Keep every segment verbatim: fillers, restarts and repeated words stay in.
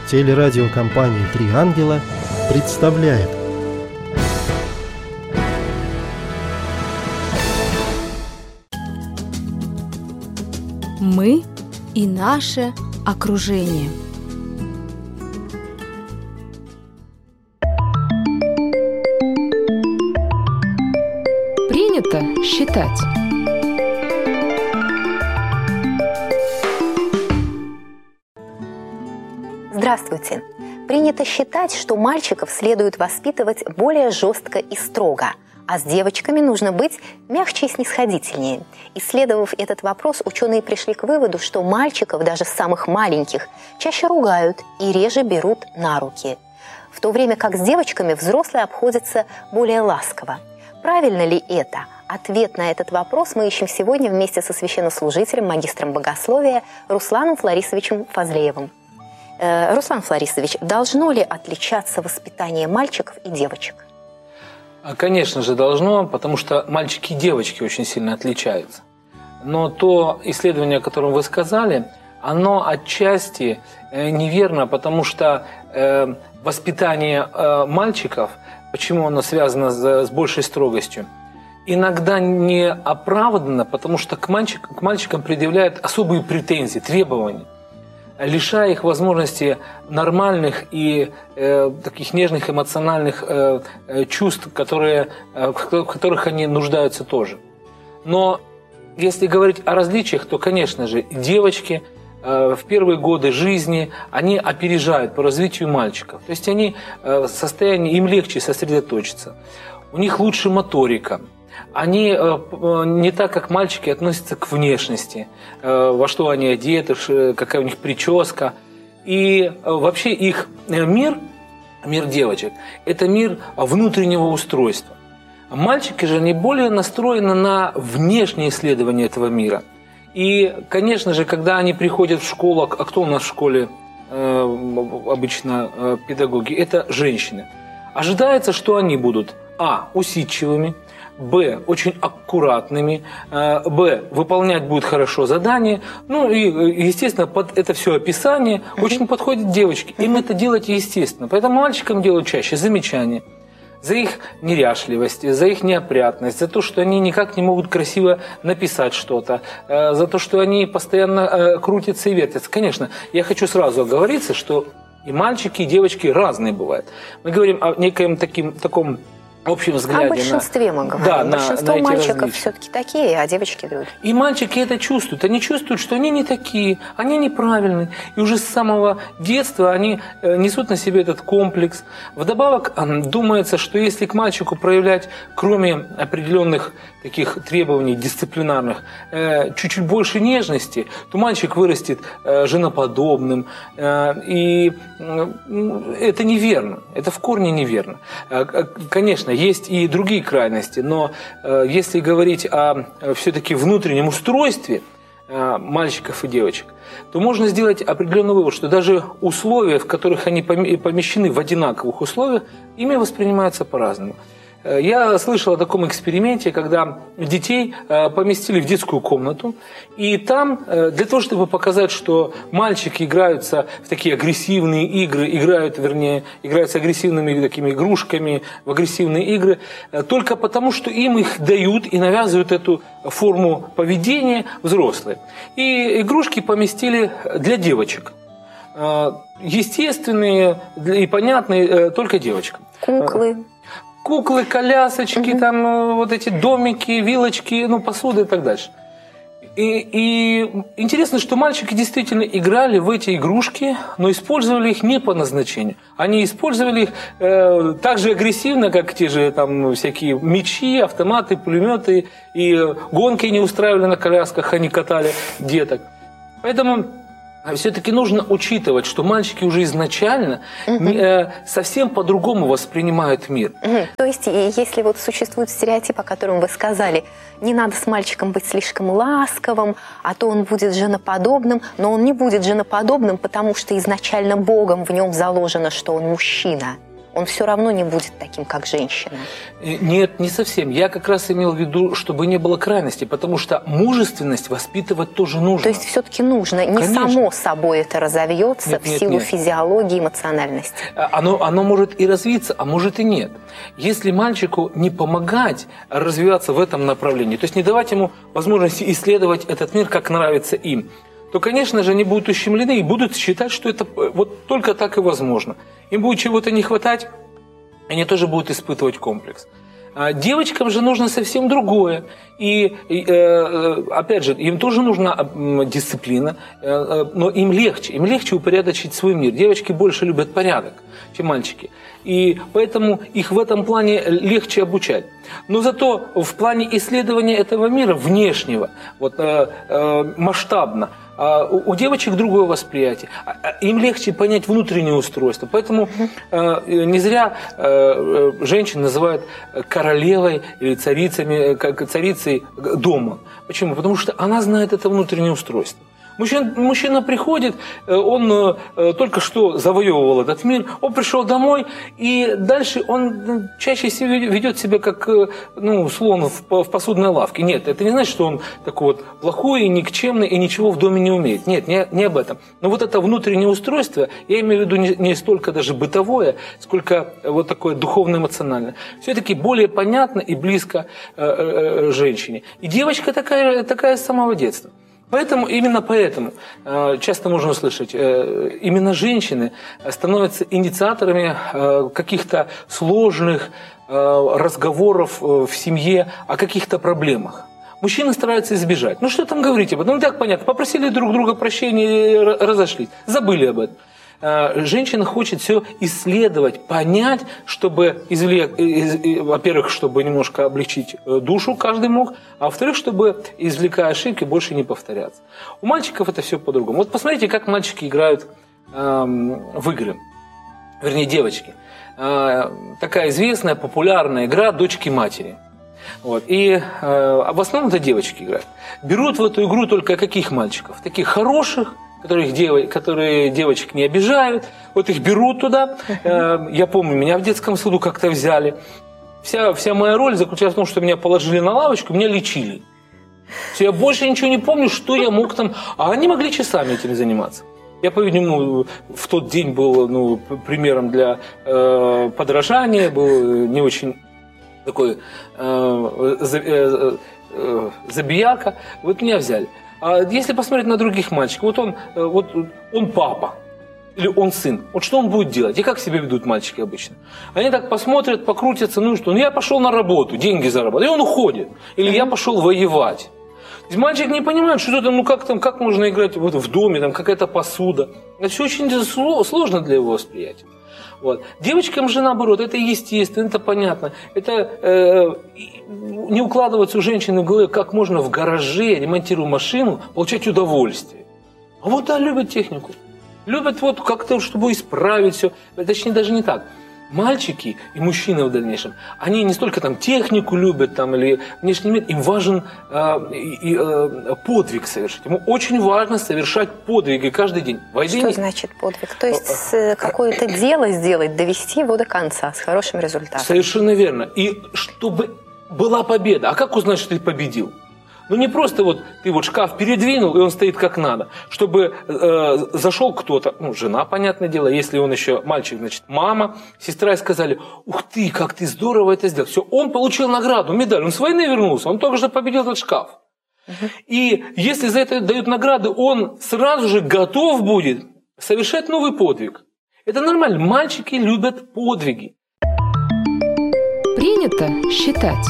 Телерадиокомпания «Три ангела» представляет. Мы и наше окружение. Принято считать. Здравствуйте! Принято считать, что мальчиков следует воспитывать более жестко и строго, а с девочками нужно быть мягче и снисходительнее. Исследовав этот вопрос, ученые пришли к выводу, что мальчиков, даже самых маленьких, чаще ругают и реже берут на руки, в то время как с девочками взрослые обходятся более ласково. Правильно ли это? Ответ на этот вопрос мы ищем сегодня вместе со священнослужителем, магистром богословия Русланом Фларисовичем Фазлеевым. Э, Руслан Фларисович, должно ли отличаться воспитание мальчиков и девочек? Конечно же должно, потому что мальчики и девочки очень сильно отличаются. Но то исследование, о котором вы сказали, оно отчасти неверно, потому что э, воспитание э, мальчиков, почему оно связано с, с большей строгостью, иногда не оправдано, потому что к, мальчик, к мальчикам предъявляют особые претензии, требования, лишая их возможности нормальных и э, таких нежных эмоциональных э, э, чувств, которые, э, в которых они нуждаются тоже. Но если говорить о различиях, то, конечно же, девочки э, в первые годы жизни, они опережают по развитию мальчиков. То есть они э, в состоянии, им легче сосредоточиться, у них лучше моторика. Они не так, как мальчики, относятся к внешности, во что они одеты, какая у них прическа. И вообще их мир, мир девочек, это мир внутреннего устройства. Мальчики же, они более настроены на внешнее исследование этого мира. И, конечно же, когда они приходят в школу, а кто у нас в школе обычно педагоги? Это женщины. Ожидается, что они будут а. усидчивыми, б. очень аккуратными, б. выполнять будут хорошо задания. Ну и, естественно, под это все описание очень подходят девочки. Им это делать естественно. Поэтому мальчикам делают чаще замечания за их неряшливость, за их неопрятность, за то, что они никак не могут красиво написать что-то, за то, что они постоянно крутятся и вертятся. Конечно, я хочу сразу оговориться, что и мальчики, и девочки разные бывают. Мы говорим о некоем таким, таком общем взгляде. О большинстве на... мы говорим. Да, Большинство на, на мальчиков все-таки такие, а девочки другие. И мальчики это чувствуют. Они чувствуют, что они не такие, они неправильные. И уже с самого детства они несут на себе этот комплекс. Вдобавок, думается, что если к мальчику проявлять, кроме определенных таких требований дисциплинарных, чуть-чуть больше нежности, то мальчик вырастет женоподобным. И это неверно. Это в корне неверно. Конечно, есть и другие крайности, но э, если говорить о э, все-таки внутреннем устройстве э, мальчиков и девочек, то можно сделать определенный вывод, что даже условия, в которых они помещены в одинаковых условиях, ими воспринимаются по-разному. Я слышал о таком эксперименте, когда детей поместили в детскую комнату, и там, для того, чтобы показать, что мальчики играются в такие агрессивные игры, играют, вернее, играют с агрессивными такими игрушками, в агрессивные игры, только потому, что им их дают и навязывают эту форму поведения взрослые. И игрушки поместили для девочек. Естественные и понятные только девочкам. Куклы. Куклы, колясочки, угу. там вот эти домики, вилочки, ну, посуда и так дальше. И, и интересно, что мальчики действительно играли в эти игрушки, но использовали их не по назначению. Они использовали их э, так же агрессивно, как те же там всякие мечи, автоматы, пулеметы, и гонки не устраивали на колясках, они катали деток. Поэтому все-таки нужно учитывать, что мальчики уже изначально угу. э, совсем по-другому воспринимают мир. Угу. То есть, если вот существует стереотип, о котором вы сказали, не надо с мальчиком быть слишком ласковым, а то он будет женоподобным, но он не будет женоподобным, потому что изначально Богом в нем заложено, что он мужчина. он все равно не будет таким, как женщина. Нет, не совсем. Я как раз имел в виду, чтобы не было крайности, потому что мужественность воспитывать тоже нужно. То есть все-таки нужно, не Конечно. само собой это разовьется Нет, в нет, силу нет. физиологии, эмоциональности. Оно, оно может и развиться, а может и нет. Если мальчику не помогать развиваться в этом направлении, то есть не давать ему возможности исследовать этот мир, как нравится им, то, конечно же, они будут ущемлены и будут считать, что это вот только так и возможно. Им будет чего-то не хватать, они тоже будут испытывать комплекс. А девочкам же нужно совсем другое. И, и э, опять же, им тоже нужна дисциплина, э, но им легче. Им легче упорядочить свой мир. Девочки больше любят порядок, чем мальчики. И поэтому их в этом плане легче обучать. Но зато в плане исследования этого мира, внешнего, вот, э, э, масштабно, у девочек другое восприятие. Им легче понять внутреннее устройство. Поэтому э, не зря э, женщин называют королевой или царицами, царицей дома. Почему? Потому что она знает это внутреннее устройство. Мужчина, мужчина приходит, он только что завоевывал этот мир, он пришел домой, и дальше он чаще всего ведет себя как, ну, слон в, в посудной лавке. Нет, это не значит, что он такой вот плохой, никчемный и ничего в доме не умеет. Нет, не, не об этом. Но вот это внутреннее устройство, я имею в виду не, не столько даже бытовое, сколько вот такое духовно-эмоциональное, все-таки более понятно и близко э, э, женщине. И девочка такая, такая с самого детства. Поэтому, именно поэтому часто можно услышать, именно женщины становятся инициаторами каких-то сложных разговоров в семье о каких-то проблемах. Мужчины стараются избежать. Ну что там говорить об этом? Ну так понятно, попросили друг друга прощения и разошлись, забыли об этом. Женщина хочет все исследовать, понять, чтобы извлек, во-первых, чтобы немножко облегчить душу, каждый мог, а во-вторых, чтобы, извлекая ошибки, больше не повторяться. У мальчиков это все по-другому. Вот посмотрите, как мальчики играют э, в игры, вернее, девочки. Э, такая известная, популярная игра «Дочки матери». Вот. И э, в основном это девочки играют. Берут в эту игру только каких мальчиков? Таких хороших, Которых дев... которые девочек не обижают, вот их берут туда. Я помню, меня в детском саду как-то взяли. Вся, вся моя роль заключалась в том, что меня положили на лавочку, меня лечили. Все, я больше ничего не помню, что я мог там... А они могли часами этим заниматься. Я, по-видимому, в тот день был, ну, примером для э, подражания, был не очень такой э, э, э, забияка. Вот меня взяли. А если посмотреть на других мальчиков, вот он, вот он папа или он сын, вот что он будет делать? И как себя ведут мальчики обычно? Они так посмотрят, покрутятся, ну что, ну я пошел на работу, деньги зарабатывать, и он уходит. Или я пошел воевать. То есть мальчик не понимает, что это, ну как там, как можно играть вот в доме, там какая-то посуда. Это все очень сложно для его восприятия. Вот. Девочкам же наоборот, это естественно, это понятно. Это э, не укладывается у женщины в голове, как можно в гараже, ремонтируя машину, получать удовольствие. А вот да, любят технику. Любят вот как-то, чтобы исправить все. Точнее, даже не так. Мальчики и мужчины в дальнейшем, они не столько там технику любят там, или внешний мир, им важен э, и, э, подвиг совершить. Ему очень важно совершать подвиги каждый день. Войди... Что значит подвиг? То есть какое-то дело сделать, довести его до конца с хорошим результатом. Совершенно верно. И чтобы была победа. А как узнать, что ты победил? Ну не просто вот ты вот шкаф передвинул, и он стоит как надо. Чтобы э, зашел кто-то, ну жена, понятное дело, если он еще мальчик, значит мама, сестра, и сказали: ух ты, как ты здорово это сделал. Все, он получил награду, медаль, он с войны вернулся, он только что победил этот шкаф. Uh-huh. И если за это дают награды, он сразу же готов будет совершать новый подвиг. Это нормально, мальчики любят подвиги. Принято считать.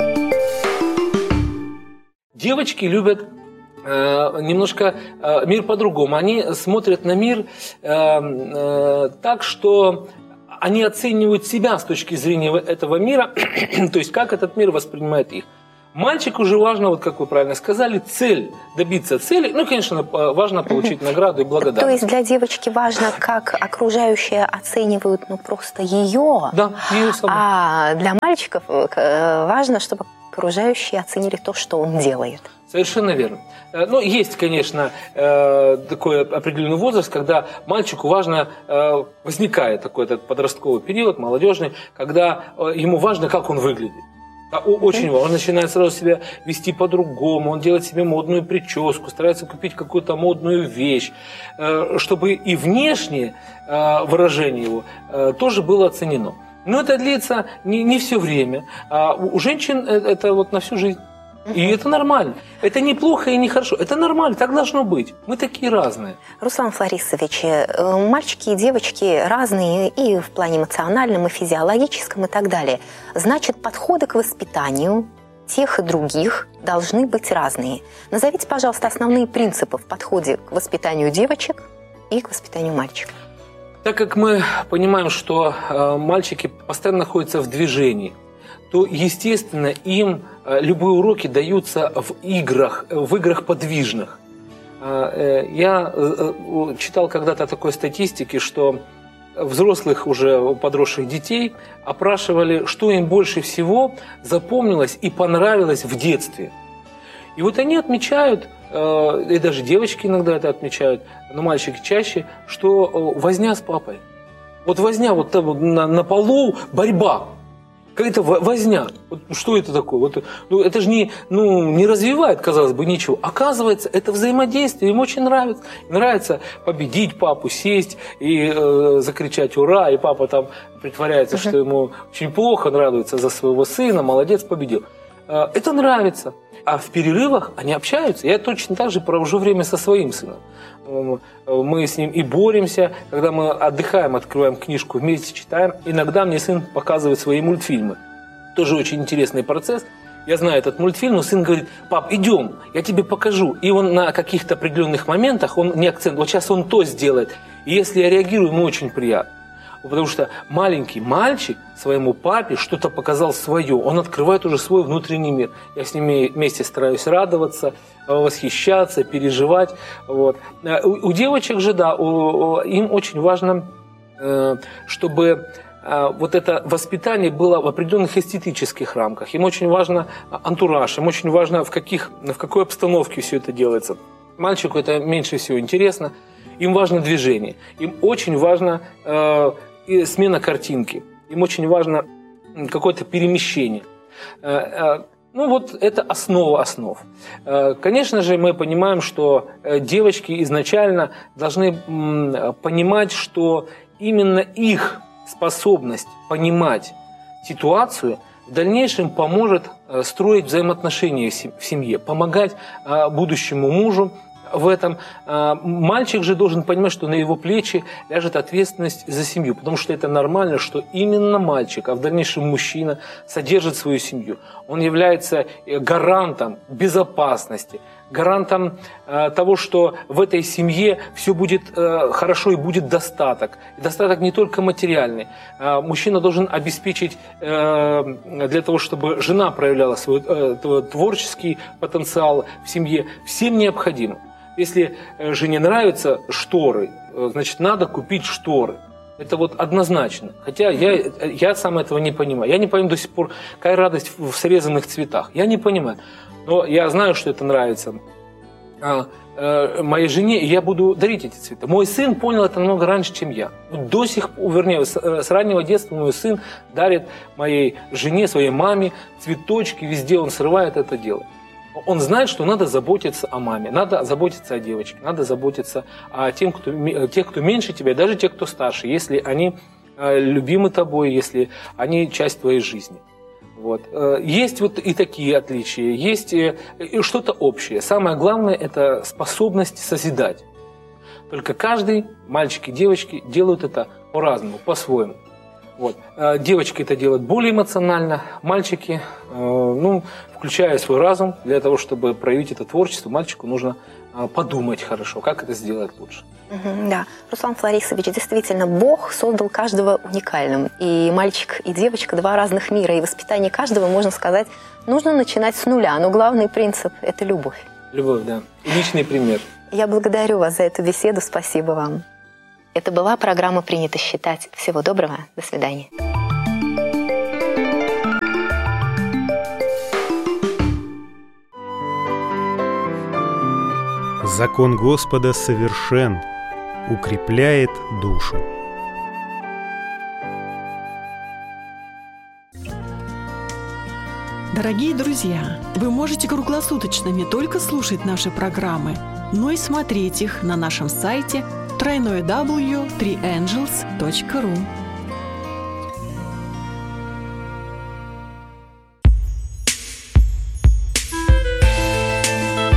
Девочки любят э, немножко э, мир по-другому. Они смотрят на мир э, э, так, что они оценивают себя с точки зрения этого мира, то есть как этот мир воспринимает их. Мальчику же важно, вот как вы правильно сказали, цель, добиться цели. Ну, конечно, важно получить награду и благодарность. То есть для девочки важно, как окружающие оценивают, ну, просто ее. Да, ее саму. А для мальчиков важно, чтобы окружающие оценили то, что он делает. Совершенно верно. Ну, есть, конечно, такой определенный возраст, когда мальчику важно, возникает такой этот подростковый период, молодежный, когда ему важно, как он выглядит. Очень важно. Он начинает сразу себя вести по-другому, он делает себе модную прическу, старается купить какую-то модную вещь, чтобы и внешнее выражение его тоже было оценено. Но это длится не, не все время. А у женщин это вот на всю жизнь. И это нормально. Это не плохо и не хорошо. Это нормально, так должно быть. Мы такие разные. Руслан Фларисович, мальчики и девочки разные и в плане эмоциональном, и физиологическом, и так далее. Значит, подходы к воспитанию тех и других должны быть разные. Назовите, пожалуйста, основные принципы в подходе к воспитанию девочек и к воспитанию мальчиков. Так как мы понимаем, что мальчики постоянно находятся в движении, то, естественно, им любые уроки даются в играх, в играх подвижных. Я читал когда-то такой статистики, что взрослых уже подросших детей опрашивали, что им больше всего запомнилось и понравилось в детстве. И вот они отмечают, и даже девочки иногда это отмечают, но мальчики чаще, что возня с папой. Вот возня вот на, на полу, борьба. Какая-то возня. Вот что это такое? Вот, ну, это же не, ну, не развивает, казалось бы, ничего. Оказывается, это взаимодействие. Им очень нравится. Им нравится победить папу, сесть и э, закричать «Ура!». И папа там притворяется, uh-huh. что ему очень плохо, радуется за своего сына. Молодец, победил. Э, это нравится. А в перерывах они общаются. Я точно так же провожу время со своим сыном. Мы с ним и боремся, когда мы отдыхаем, открываем книжку, вместе читаем. Иногда мне сын показывает свои мультфильмы. Тоже очень интересный процесс. Я знаю этот мультфильм, но сын говорит: пап, идем, я тебе покажу. И он на каких-то определенных моментах, он не акцент, вот сейчас он то сделает. И если я реагирую, ему очень приятно. Потому что маленький мальчик своему папе что-то показал свое. Он открывает уже свой внутренний мир. Я с ними вместе стараюсь радоваться, восхищаться, переживать. Вот. У, у девочек же, да, у, у, им очень важно, э, чтобы э, вот это воспитание было в определенных эстетических рамках. Им очень важно антураж, им очень важно, в, каких, в какой обстановке все это делается. Мальчику это меньше всего интересно. Им важно движение. Им очень важно э, и смена картинки. Им очень важно какое-то перемещение. Ну вот это основа основ. Конечно же, мы понимаем, что девочки изначально должны понимать, что именно их способность понимать ситуацию в дальнейшем поможет строить взаимоотношения в семье, помогать будущему мужу в этом. Мальчик же должен понимать, что на его плечи ляжет ответственность за семью, потому что это нормально, что именно мальчик, а в дальнейшем мужчина, содержит свою семью. Он является гарантом безопасности, гарантом того, что в этой семье все будет хорошо и будет достаток. И достаток не только материальный. Мужчина должен обеспечить для того, чтобы жена проявляла свой творческий потенциал в семье, всем необходимым. Если жене нравятся шторы, значит, надо купить шторы. Это вот однозначно. Хотя я, я сам этого не понимаю. Я не понимаю до сих пор, какая радость в срезанных цветах. Я не понимаю. Но я знаю, что это нравится а, а, моей жене, и я буду дарить эти цветы. Мой сын понял это намного раньше, чем я. До сих пор, вернее, с, с раннего детства мой сын дарит моей жене, своей маме цветочки, везде он срывает это дело. Он знает, что надо заботиться о маме, надо заботиться о девочке, надо заботиться о тем, кто, тех, кто меньше тебя, даже тех, кто старше, если они любимы тобой, если они часть твоей жизни. Вот. Есть вот и такие отличия, есть и что-то общее. Самое главное – это способность созидать. Только каждый, мальчик и девочки, делают это по-разному, по-своему. Вот. Девочки это делают более эмоционально, мальчики, ну, включая свой разум, для того, чтобы проявить это творчество, мальчику нужно подумать хорошо, как это сделать лучше. Угу, да, Руслан Фларисович, действительно, Бог создал каждого уникальным. И мальчик, и девочка – два разных мира. И воспитание каждого, можно сказать, нужно начинать с нуля. Но главный принцип – это любовь. Любовь, да. И личный пример. Я благодарю вас за эту беседу. Спасибо вам. Это была программа «Принято считать». Всего доброго. До свидания. Закон Господа совершен, укрепляет душу. Дорогие друзья, вы можете круглосуточно не только слушать наши программы, но и смотреть их на нашем сайте дабл ю дабл ю дабл ю точка три энджелс точка ру.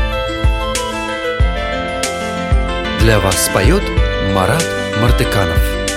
Для вас поет Марат Мартыканов.